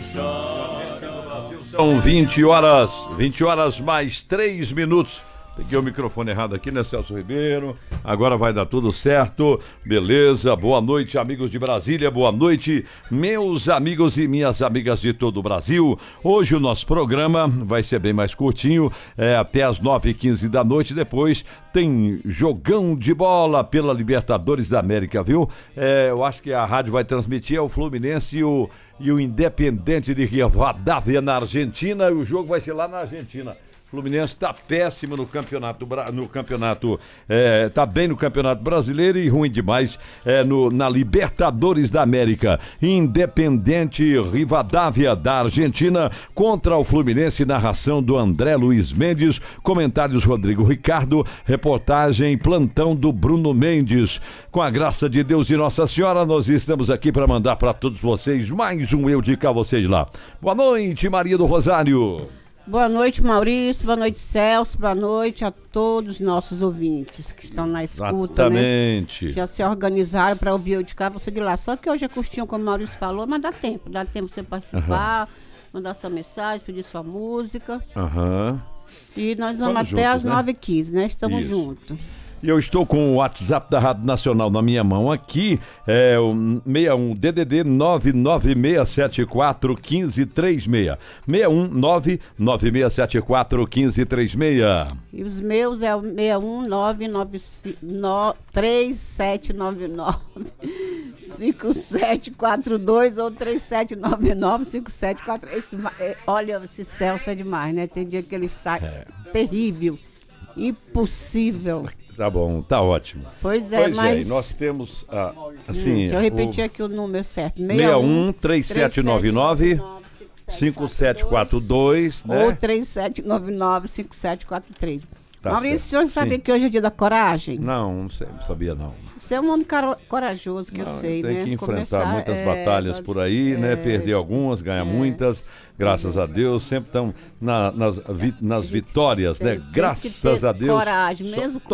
São 20 horas mais 3 minutos. Peguei o microfone errado aqui, né, Celso Ribeiro? Agora vai dar tudo certo. Beleza, boa noite, amigos de Brasília. Boa noite, meus amigos e minhas amigas de todo o Brasil. Hoje o nosso programa vai ser bem mais curtinho, até as 9h15 da noite. Depois tem jogão de bola pela Libertadores da América, viu? Eu acho que a rádio vai transmitir o Fluminense e o Independente de Rivadavia na Argentina. E o jogo vai ser lá na Argentina. O Fluminense está péssimo no campeonato, tá bem no Campeonato Brasileiro e ruim demais na Libertadores da América. Independente Rivadavia da Argentina contra o Fluminense, narração do André Luiz Mendes, comentários Rodrigo Ricardo, reportagem plantão do Bruno Mendes. Com a graça de Deus e Nossa Senhora, nós estamos aqui para mandar para todos vocês mais um Eu Digo a vocês lá. Boa noite, Maria do Rosário. Boa noite, Maurício, boa noite, Celso, boa noite a todos os nossos ouvintes que estão na escuta, exatamente, né? Já se organizaram para ouvir Eu de cá, você de lá. Só que hoje é curtinho, como o Maurício falou, mas dá tempo você participar, mandar sua mensagem, pedir sua música. E nós vamos até às 9h15, né? Estamos juntos. E eu estou com o WhatsApp da Rádio Nacional na minha mão aqui, o 61 DDD 996741536. 619 96741536. E os meus é o 6193799 5742 ou 3799 5743. Olha, esse Celso é demais, né? Tem dia que ele está terrível, impossível. Tá bom, tá ótimo. Pois é, mas... nós temos, deixa eu repetir aqui o número certo. 61 3799 5742, né? Ou 3799 5743. Tá Maurício, certo. você sabia que hoje é dia da coragem? Não sabia não. Você é um homem corajoso, que eu sei, né? Tem que enfrentar muitas batalhas por aí, né? Perder algumas, ganhar muitas. Graças a Deus, sempre estão nas vitórias, né? Graças a Deus. Coragem, mesmo com